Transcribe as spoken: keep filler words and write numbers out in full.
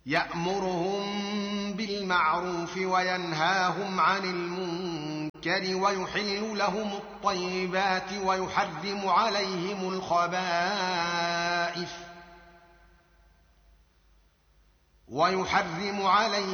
يأمرهم بالمعروف وينهاهم عن المنكر ويحل لهم الطيبات ويحرم عليهم الخبائث ويحرم عليهم